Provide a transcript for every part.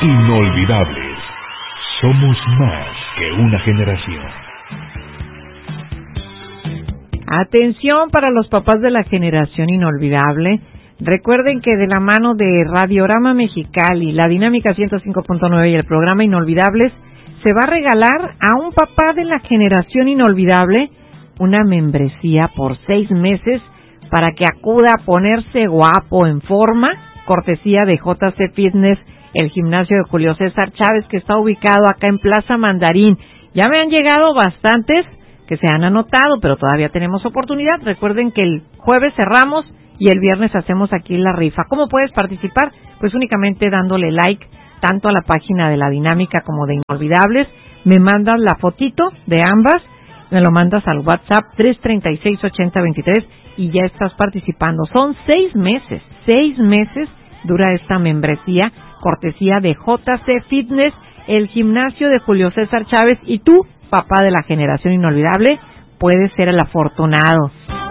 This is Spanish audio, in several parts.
Inolvidables. Somos más que una generación. Atención para los papás de la generación inolvidable. Recuerden que de la mano de Radiorama Mexicali, la Dinámica 105.9 y el programa Inolvidables, se va a regalar a un papá de la generación inolvidable una membresía por 6 meses para que acuda a ponerse guapo en forma, cortesía de JC Fitness, el gimnasio de Julio César Chávez, que está ubicado acá en Plaza Mandarín. Ya me han llegado bastantes que se han anotado, pero todavía tenemos oportunidad. Recuerden que el jueves cerramos y el viernes hacemos aquí la rifa. ¿Cómo puedes participar? Pues únicamente dándole like tanto a la página de La Dinámica como de Inolvidables. Me mandas la fotito de ambas, me lo mandas al WhatsApp 336-8023 y ya estás participando. Son 6 meses dura esta membresía, cortesía de JC Fitness, el gimnasio de Julio César Chávez, y tú, papá de la generación inolvidable, puedes ser el afortunado.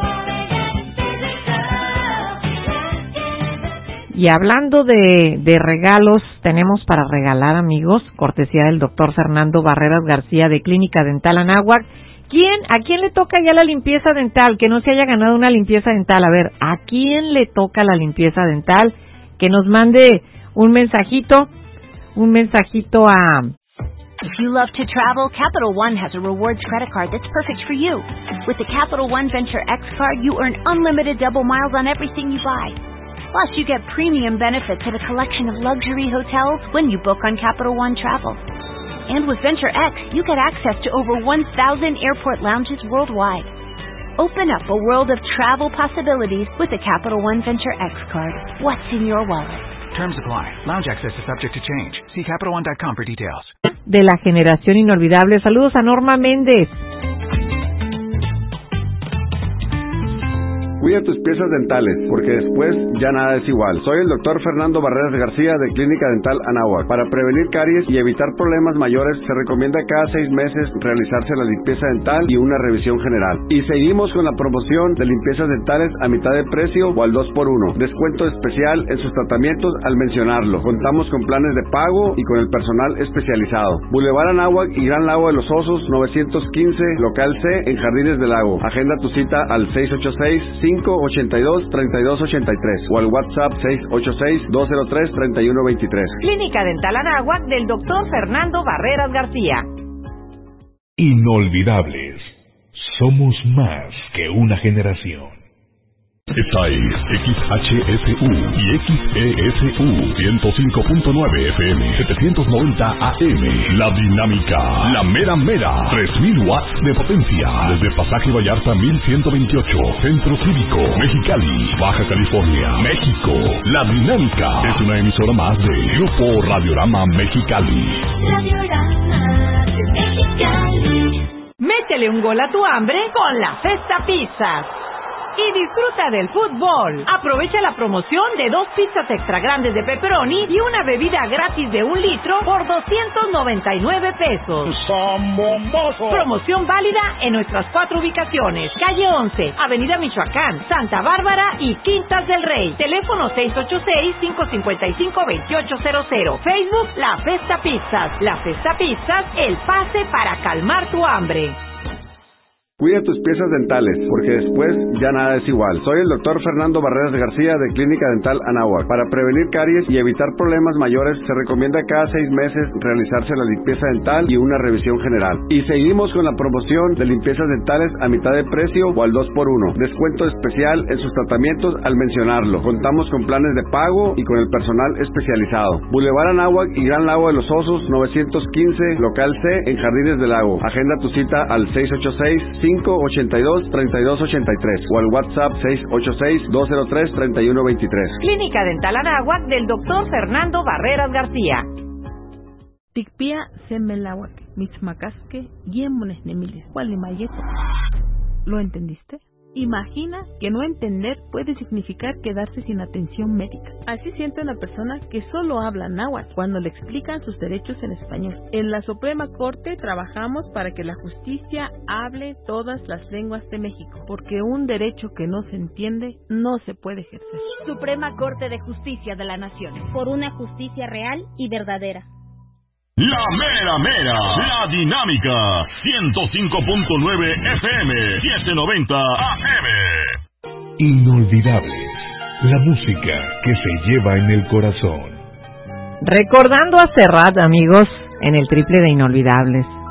Y hablando de regalos, tenemos para regalar, amigos, cortesía del doctor Fernando Barreras García de Clínica Dental Anáhuac. ¿A quién le toca ya la limpieza dental? Que no se haya ganado una limpieza dental. A ver, ¿a quién le toca la limpieza dental? Que nos mande un mensajito a... If you love to travel, Capital One has a rewards credit card that's perfect for you. With the Capital One Venture X card, you earn unlimited double miles on everything you buy. Plus, you get premium benefits at a collection of luxury hotels when you book on Capital One Travel. And with Venture X, you get access to over 1,000 airport lounges worldwide. Open up a world of travel possibilities with the Capital One Venture X card. What's in your wallet? Terms apply. Lounge access is subject to change. See CapitalOne.com for details. De la generación inolvidable. Saludos a Norma Méndez. Cuida tus piezas dentales, porque después ya nada es igual. Soy el doctor Fernando Barreras García de Clínica Dental Anáhuac. Para prevenir caries y evitar problemas mayores, se recomienda cada 6 meses realizarse la limpieza dental y una revisión general. Y seguimos con la promoción de limpiezas dentales a mitad de precio o al 2x1. Descuento especial en sus tratamientos al mencionarlo. Contamos con planes de pago y con el personal especializado. Boulevard Anáhuac y Gran Lago de los Osos, 915, local C, en Jardines del Lago. Agenda tu cita al 686-582-3283 o al WhatsApp 686-203-3123. Clínica Dental Anáhuac del doctor Fernando Barreras García. Inolvidables. Somos más que una generación. Esta es XHSU y XESU 105.9 FM 790 AM. La Dinámica, la mera 3000 watts de potencia. Desde Pasaje Vallarta 1128, Centro Cívico, Mexicali, Baja California, México. La Dinámica es una emisora más de Grupo Radiorama Mexicali. Radiorama Mexicali. Métele un gol a tu hambre con la Festa Pizzas. Y disfruta del fútbol. Aprovecha la promoción de 2 pizzas extra grandes de pepperoni y una bebida gratis de 1 litro por 299 pesos. ¡Son bombosos! Promoción válida en nuestras 4 ubicaciones: Calle 11, Avenida Michoacán, Santa Bárbara y Quintas del Rey. Teléfono 686-555-2800. Facebook La Festa Pizzas. La Festa Pizzas, el pase para calmar tu hambre. Cuida tus piezas dentales, porque después ya nada es igual. Soy el doctor Fernando Barreras García de Clínica Dental Anáhuac. Para prevenir caries y evitar problemas mayores, se recomienda cada 6 meses realizarse la limpieza dental y una revisión general. Y seguimos con la promoción de limpiezas dentales a mitad de precio o al 2x1. Descuento especial en sus tratamientos al mencionarlo. Contamos con planes de pago y con el personal especializado. Boulevard Anáhuac y Gran Lago de los Osos, 915, local C, en Jardines del Lago. Agenda tu cita al 686-582-3283 o al WhatsApp 686-203-3123. Clínica Dental Anáhuac del doctor Fernando Barreras García. Tikpia Semelawak, Mitzmacasque, Guiemones Nemilis, Gualimayeto. ¿Lo entendiste? Imagina que no entender puede significar quedarse sin atención médica. Así siente una persona que solo habla náhuatl cuando le explican sus derechos en español. En la Suprema Corte trabajamos para que la justicia hable todas las lenguas de México, porque un derecho que no se entiende no se puede ejercer. Suprema Corte de Justicia de la Nación. Por una justicia real y verdadera. La mera mera, la dinámica, 105.9 FM, 790 AM. Inolvidables, la música que se lleva en el corazón. Recordando a Serrat, amigos, en el triple de Inolvidables.